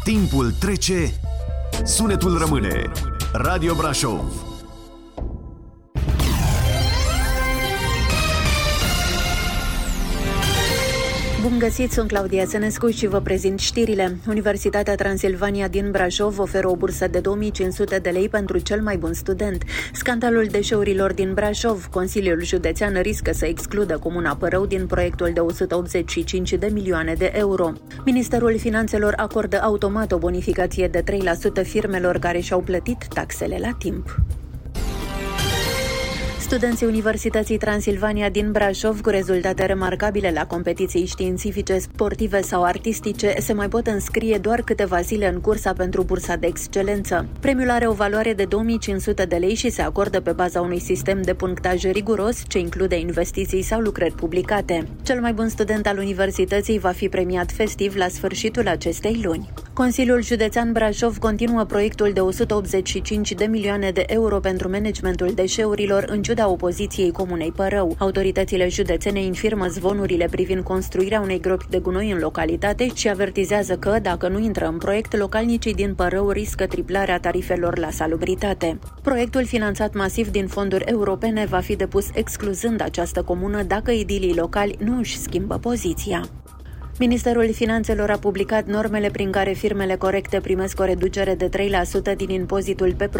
Timpul trece, sunetul rămâne. Radio Brașov. Bun găsit, sunt Claudia Sănescu și vă prezint știrile. Universitatea Transilvania din Brașov oferă o bursă de 2500 de lei pentru cel mai bun student. Scandalul deșeurilor din Brașov. Consiliul Județean riscă să excludă Comuna Părău din proiectul de 185 de milioane de euro. Ministerul Finanțelor acordă automat o bonificație de 3% firmelor care și-au plătit taxele la timp. Studenții Universității Transilvania din Brașov cu rezultate remarcabile la competiții științifice, sportive sau artistice se mai pot înscrie doar câteva zile în cursa pentru bursa de excelență. Premiul are o valoare de 2500 de lei și se acordă pe baza unui sistem de punctaj riguros ce include investiții sau lucrări publicate. Cel mai bun student al universității va fi premiat festiv la sfârșitul acestei luni. Consiliul Județean Brașov continuă proiectul de 185 de milioane de euro pentru managementul deșeurilor în ciuda opoziției Comunei Părău. Autoritățile județene infirmă zvonurile privind construirea unei gropi de gunoi în localitate și avertizează că, dacă nu intră în proiect, localnicii din Părău riscă triplarea tarifelor la salubritate. Proiectul, finanțat masiv din fonduri europene, va fi depus excluzând această comună dacă edilii locali nu își schimbă poziția. Ministerul Finanțelor a publicat normele prin care firmele corecte primesc o reducere de 3% din impozitul pe